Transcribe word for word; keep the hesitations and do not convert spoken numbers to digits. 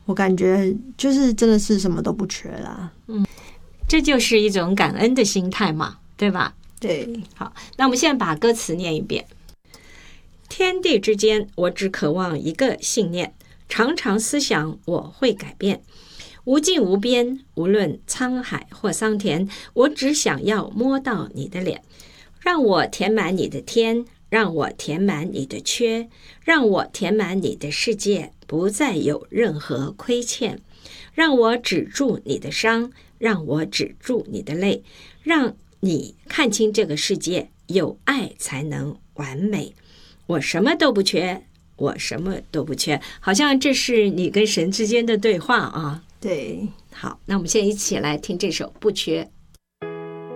我感觉就是真的是什么都不缺啦。 嗯，这就是一种感恩的心态嘛，对吧？ 对， 好，那我们现在把歌词念一遍。天地之间，我只渴望一个信念，常常思想我会改变。无尽无边，无论沧海或桑田，我只想要摸到你的脸，让我填满你的天，让我填满你的缺，让我填满你的世界，不再有任何亏欠。让我止住你的伤，让我止住你的泪，让你看清这个世界，有爱才能完美。我什么都不缺，我什么都不缺，好像这是你跟神之间的对话啊。 对， 好，那我们现在一起来听这首《不缺》。